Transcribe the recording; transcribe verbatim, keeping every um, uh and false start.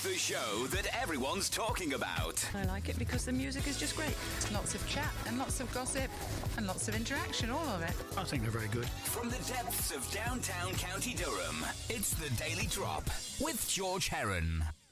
The show that everyone's talking about. I like it because the music is just great. Lots of chat and lots of gossip and lots of interaction, all of it. I think they're very good. From the depths of downtown County Durham, it's The Daily Drop with George Heron.